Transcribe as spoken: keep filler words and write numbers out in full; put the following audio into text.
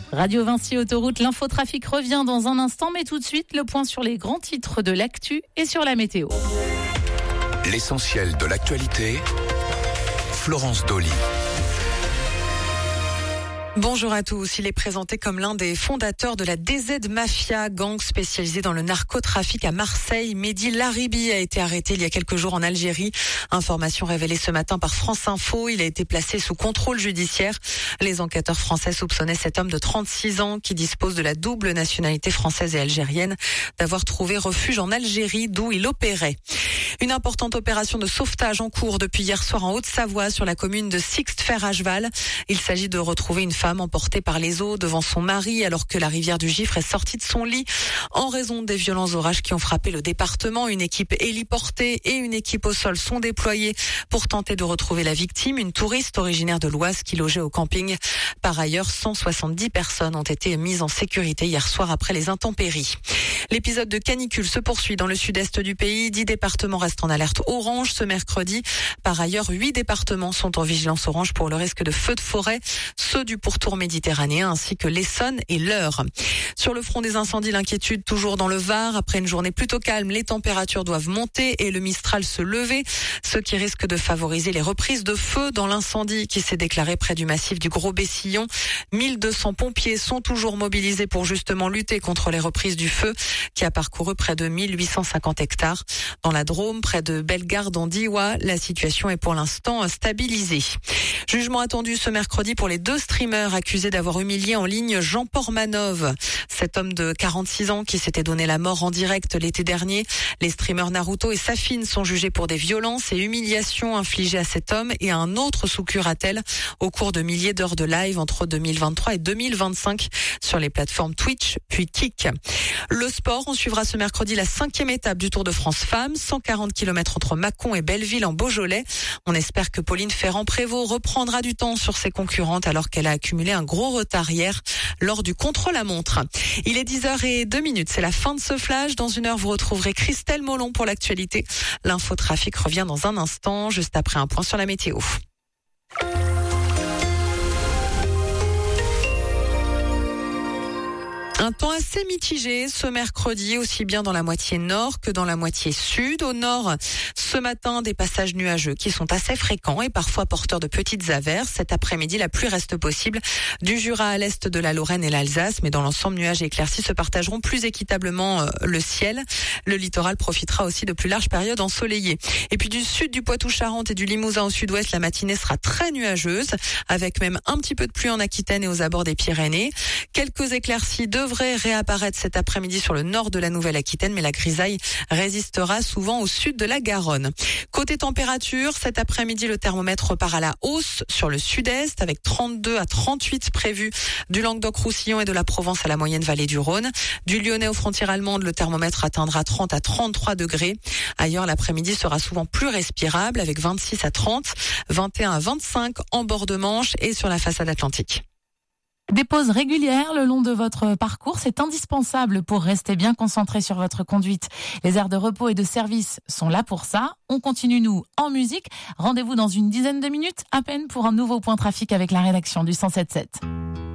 Radio Vinci Autoroute, l'infotrafic revient dans un instant, mais tout de suite, le point sur les grands titres de l'actu et sur la météo. L'essentiel de l'actualité, Florence Dolly. Bonjour à tous. Il est présenté comme l'un des fondateurs de la D Z Mafia, gang spécialisé dans le narcotrafic à Marseille. Mehdi Laribi a été arrêté il y a quelques jours en Algérie. Information révélée ce matin par France Info. Il a été placé sous contrôle judiciaire. Les enquêteurs français soupçonnaient cet homme de trente-six ans qui dispose de la double nationalité française et algérienne d'avoir trouvé refuge en Algérie d'où il opérait. Une importante opération de sauvetage en cours depuis hier soir en Haute-Savoie sur la commune de Sixte-Fer-Acheval. Il s'agit de retrouver une femme emportée par les eaux devant son mari alors que la rivière du Gifre est sortie de son lit. En raison des violents orages qui ont frappé le département, une équipe héliportée et une équipe au sol sont déployées pour tenter de retrouver la victime, une touriste originaire de l'Oise qui logeait au camping. Par ailleurs, cent soixante-dix personnes ont été mises en sécurité hier soir après les intempéries. L'épisode de canicule se poursuit dans le sud-est du pays. Dix départements restent en alerte orange ce mercredi. Par ailleurs, huit départements sont en vigilance orange pour le risque de feux de forêt, ceux du pourtour méditerranéen ainsi que l'Essonne et l'Eure. Sur le front des incendies, l'inquiétude toujours dans le Var. Après une journée plutôt calme, les températures doivent monter et le Mistral se lever, ce qui risque de favoriser les reprises de feu dans l'incendie qui s'est déclaré près du massif du Gros-Bessillon. mille deux cents pompiers sont toujours mobilisés pour justement lutter contre les reprises du feu qui a parcouru près de mille huit cent cinquante hectares. Dans la Drôme, près de Bellegarde en Diois, la situation est pour l'instant stabilisée. Jugement attendu ce mercredi pour les deux streamers accusés d'avoir humilié en ligne Jean Portmanov. Cet homme de quarante-six ans qui s'était donné la mort en direct l'été dernier. Les streamers Naruto et Safin sont jugés pour des violences et humiliations infligées à cet homme et à un autre sous curatelle au cours de milliers d'heures de live entre deux mille vingt-trois et deux mille vingt-cinq sur les plateformes Twitch puis Kik. Le sport, on suivra ce mercredi la cinquième étape du Tour de France Femmes, cent quarante kilomètres entre Mâcon et Belleville en Beaujolais. On espère que Pauline Ferrand-Prévot reprendra du temps sur ses concurrentes alors qu'elle a accumulé un gros retard hier lors du contre-la-montre. Il est dix heures zéro deux, c'est la fin de ce flash. Dans une heure, vous retrouverez Christelle Molon pour l'actualité. L'infotrafic revient dans un instant, juste après un point sur la météo. Un temps assez mitigé ce mercredi, aussi bien dans la moitié nord que dans la moitié sud. Au nord, ce matin, des passages nuageux qui sont assez fréquents et parfois porteurs de petites averses. Cet après-midi, la pluie reste possible du Jura à l'est de la Lorraine et l'Alsace, mais dans l'ensemble, nuages et éclaircies se partageront plus équitablement le ciel. Le littoral profitera aussi de plus larges périodes ensoleillées. Et puis du sud du Poitou-Charentes et du Limousin au sud-ouest, la matinée sera très nuageuse, avec même un petit peu de pluie en Aquitaine et aux abords des Pyrénées. Quelques éclaircies devraient réapparaître cet après-midi sur le nord de la Nouvelle-Aquitaine, mais la grisaille résistera souvent au sud de la Garonne. Côté température, cet après-midi, le thermomètre repart à la hausse sur le sud-est, avec trente-deux à trente-huit prévus du Languedoc-Roussillon et de la Provence à la moyenne vallée du Rhône. Du Lyonnais aux frontières allemandes, le thermomètre atteindra trente à trente-trois degrés. Ailleurs, l'après-midi sera souvent plus respirable, avec vingt-six à trente, vingt et un à vingt-cinq en bord de Manche et sur la façade atlantique. Des pauses régulières le long de votre parcours, c'est indispensable pour rester bien concentré sur votre conduite. Les aires de repos et de service sont là pour ça. On continue, nous, en musique. Rendez-vous dans une dizaine de minutes à peine pour un nouveau point trafic avec la rédaction du cent sept sept.